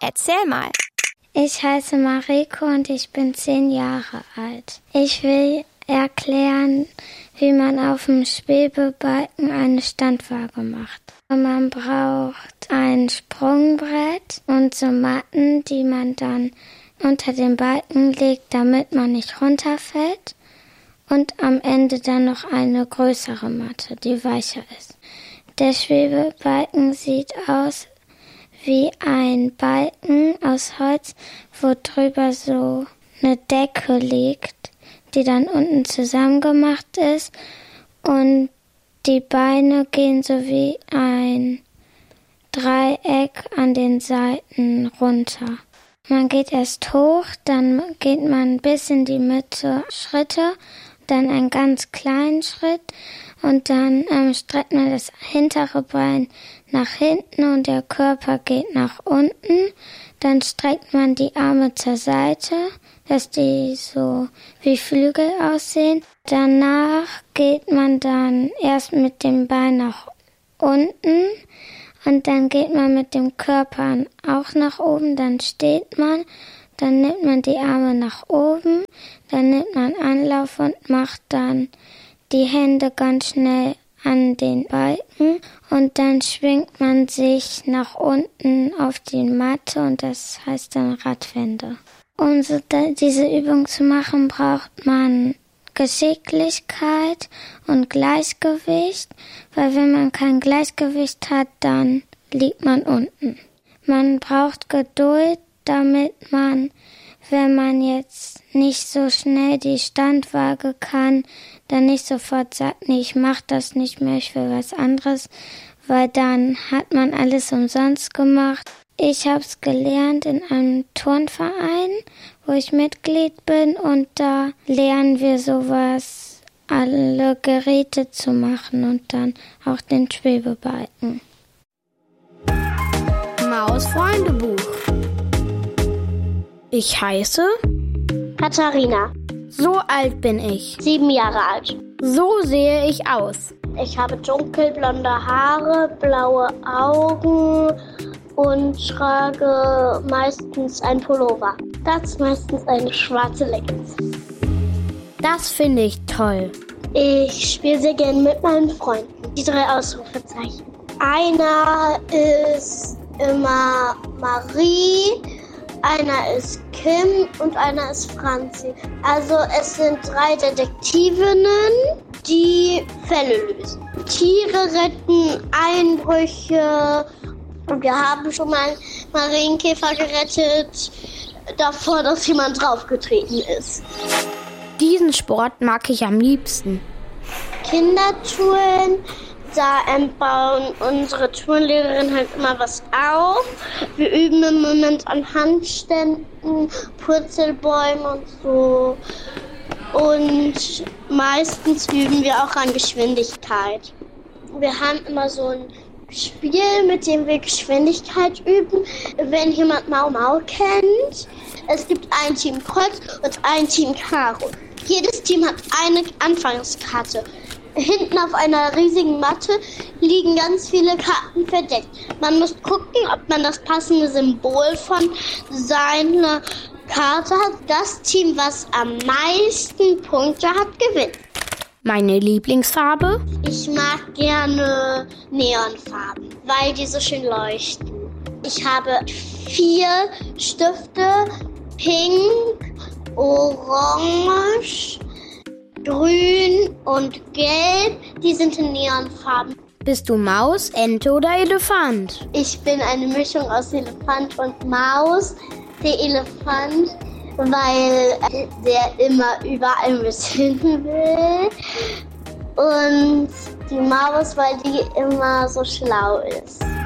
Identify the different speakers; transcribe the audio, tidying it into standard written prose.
Speaker 1: Erzähl mal.
Speaker 2: Ich heiße Mariko und ich bin 10 Jahre alt. Ich will erklären, wie man auf dem Schwebebalken eine Standwaage macht. Man braucht ein Sprungbrett und so Matten, die man dann unter den Balken legt, damit man nicht runterfällt. Und am Ende dann noch eine größere Matte, die weicher ist. Der Schwebebalken sieht aus wie ein Balken aus Holz, wo drüber so eine Decke liegt, die dann unten zusammengemacht ist. Und die Beine gehen so wie ein Dreieck an den Seiten runter. Man geht erst hoch, dann geht man bis in die Mitte Schritte, dann einen ganz kleinen Schritt und dann streckt man das hintere Bein nach hinten und der Körper geht nach unten. Dann streckt man die Arme zur Seite, dass die so wie Flügel aussehen. Danach geht man dann erst mit dem Bein nach unten und dann geht man mit dem Körper auch nach oben. Dann steht man, dann nimmt man die Arme nach oben, dann nimmt man Anlauf und macht dann die Hände ganz schnell an den Balken und dann schwingt man sich nach unten auf die Matte und das heißt dann Radwende. Um diese Übung zu machen, braucht man Geschicklichkeit und Gleichgewicht, weil wenn man kein Gleichgewicht hat, dann liegt man unten. Man braucht Geduld, damit man, wenn man jetzt nicht so schnell die Standwaage kann, dann nicht sofort sagt, nee, ich mach das nicht mehr, ich will was anderes, weil dann hat man alles umsonst gemacht. Ich habe es gelernt in einem Turnverein, wo ich Mitglied bin und da lernen wir sowas, alle Geräte zu machen und dann auch den Schwebebalken.
Speaker 1: Maus-Freundebuch. Ich heiße
Speaker 3: Katharina.
Speaker 1: So alt bin ich.
Speaker 3: 7 Jahre alt.
Speaker 1: So sehe ich aus.
Speaker 3: Ich habe dunkelblonde Haare, blaue Augen und trage meistens ein Pullover. Das meistens eine schwarze Leggings.
Speaker 1: Das finde ich toll.
Speaker 3: Ich spiele sehr gerne mit meinen Freunden. Die 3 Ausrufezeichen. Einer ist immer Marie, einer ist Kim und einer ist Franzi. Also es sind 3 Detektivinnen, die Fälle lösen. Tiere retten, Einbrüche. Und wir haben schon mal einen Marienkäfer gerettet, davor, dass jemand draufgetreten ist.
Speaker 1: Diesen Sport mag ich am liebsten.
Speaker 3: Kindertouren, da bauen unsere Turnlehrerin halt immer was auf. Wir üben im Moment an Handständen, Purzelbäumen und so. Und meistens üben wir auch an Geschwindigkeit. Wir haben immer so ein Spiel, mit dem wir Geschwindigkeit üben. Wenn jemand Mau Mau kennt, es gibt ein Team Kreuz und ein Team Karo. Jedes Team hat eine Anfangskarte. Hinten auf einer riesigen Matte liegen ganz viele Karten verdeckt. Man muss gucken, ob man das passende Symbol von seiner Karte hat. Das Team, was am meisten Punkte hat, gewinnt.
Speaker 1: Meine Lieblingsfarbe?
Speaker 3: Ich mag gerne Neonfarben, weil die so schön leuchten. Ich habe 4 Stifte, pink, orange, grün und gelb. Die sind in Neonfarben.
Speaker 1: Bist du Maus, Ente oder Elefant?
Speaker 3: Ich bin eine Mischung aus Elefant und Maus. Der Elefant, weil der immer überall mit hin will. Und die Maus, weil die immer so schlau ist.